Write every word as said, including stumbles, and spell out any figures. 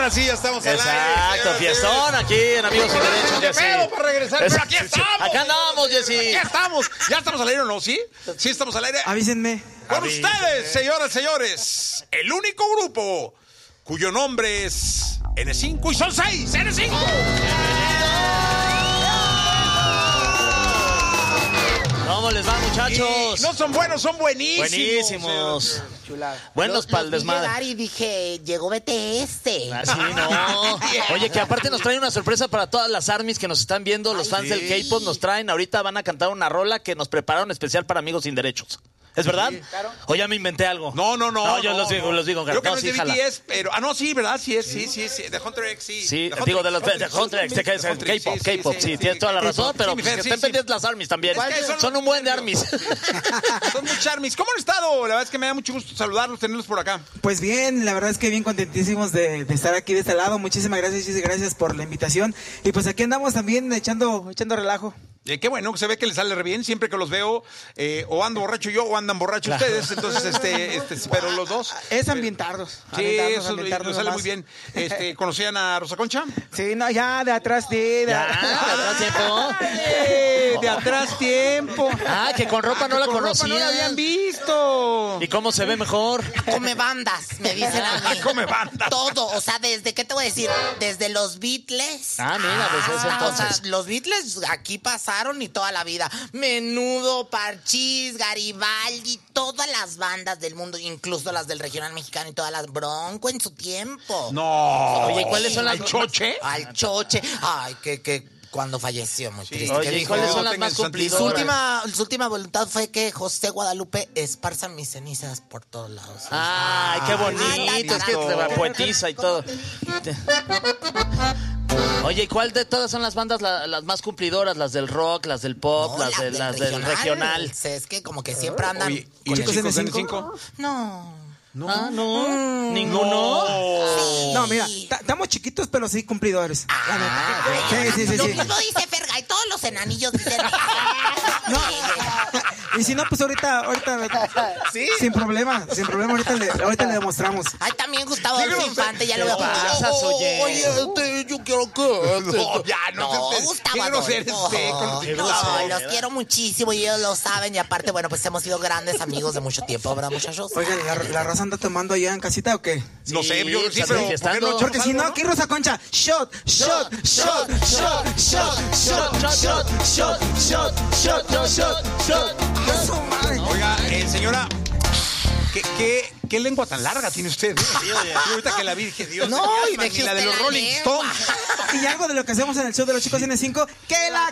Ahora sí, ya estamos al aire. Exacto, fiestón aquí en Amigos Sin Derechos, Jessy. Jessy. para regresar, pero aquí estamos. Acá andamos, Jessy. Aquí estamos. ¿Ya estamos al aire o no? ¿Sí? ¿Sí estamos al aire? Avísenme. Con ustedes, señoras y señores, el único grupo cuyo nombre es N cinco y son seis. N cinco. ¿Cómo les va, muchachos? Y no son buenos, son buenísimos. Buenísimos. Chulada. Buenos para el desmadre. Llegar y dije, llegó B T S. Así no. Oye, que aparte nos traen una sorpresa para todas las armies que nos están viendo, los fans sí. del K-pop nos traen. Ahorita van a cantar una rola que nos prepararon especial para Amigos Sin Derechos. ¿Es verdad? Sí, claro. O ya me inventé algo. No, no, no. No, yo no, los digo, no. los digo. Creo que no, no es sí, de jala. B T S, pero... Ah, no, sí, ¿verdad? Sí, es, sí, sí, sí. De Hunter X, sí. Sí, The Hunter digo, de los X, de Hunter X, que es Hunter X, K-pop, sí, K-pop, sí, sí, sí, tienes sí, toda la sí, razón, sí, pero mi pues, Fer, que sí, estén sí. pendientes las armies también. Es que son- Son un buen de armies. Son muy charmis. ¿Cómo han estado? La verdad es que me da mucho gusto saludarlos, tenerlos por acá. Pues bien, la verdad es que bien contentísimos de, de estar aquí de este lado. Muchísimas gracias, y gracias por la invitación. Y pues aquí andamos también echando, echando relajo. Eh, qué bueno, que se ve que les sale re bien. Siempre que los veo, eh, o ando borracho yo o andan borrachos ustedes. Entonces, este, este, pero los dos. Es ambientarnos. Sí, ambientarnos, eso ambientarnos nos sale nomás. muy bien. Este, ¿conocían a Rosa Concha? Sí, no, ya de atrás de... de- Ya, ¿de atrás tiempo? Eh, de atrás tiempo. Ah, que con ropa no la Con ropa conocían. no la habían visto. ¿Y cómo se ve mejor? Come bandas, me dicen a mí. Come bandas. Todo, o sea, desde, ¿qué te voy a decir? Desde los Beatles. Ah, mira, desde ese hasta, o sea, entonces. los Beatles aquí pasaron y toda la vida. Menudo, Parchís, Garibaldi, todas las bandas del mundo, incluso las del regional mexicano y todas las Bronco en su tiempo. No. Oye, ¿cuáles son las- ¿Al choche? Al choche. Ay, que, que cuando falleció, muy triste. Oye, que ¿y dijo, cuáles son no las tengan más su Su cumplidoras? última, su última voluntad fue que José Guadalupe esparzan mis cenizas por todos lados. Ay, qué bonito, es que te va poetiza y todo. Oye, ¿y cuál de todas son las bandas la- las más cumplidoras? Las del rock, las del pop, No, las, de, del las del regional. Es que como que siempre andan... Oye, ¿y con los el- chicos de N N cinco? No. Ah, no. ¿Ninguno? Sí. No, mira, ta- estamos chiquitos, pero sí cumplidores. La neta. Ay, Sí, sí, sí, Lo sí. mismo dice Fergay, todos los enanillos dicen... No. Y si no, pues ahorita, ahorita, ¿Sí? sin problema, sin problema, ahorita le, ahorita le demostramos. Ay, también Gustavo Sí, Adolfo no sé. Infante, ya lo ¿Qué veo. pasas, oye? Oye, este, yo quiero que... No, ya, no. No, qué- Gustavo qué grosero Adolfo. usted con los Qué No, grosero, los ¿verdad? quiero muchísimo y ellos lo saben. Y aparte, bueno, pues hemos sido grandes amigos de mucho tiempo, ¿verdad, muchachos? Oigan, ¿la, la raza anda tomando allá en casita o qué? No sé, yo sí, están pero ¿por qué manifestando. no echamos Porque si algo, no, aquí Rosa Concha, shot, shot, shot, shot, shot, shot, shot, shot, shot, shot, shot, shot, shot. ¡A su madre! Oiga, eh, señora, ¿qué, qué, ¿qué lengua tan larga tiene usted? oye. Yo ahorita que la vi dije, Dios No, mío, y deje ni la de usted los la Rolling lengua. Stones. Y algo de lo que hacemos en el show de los chicos N cinco, que la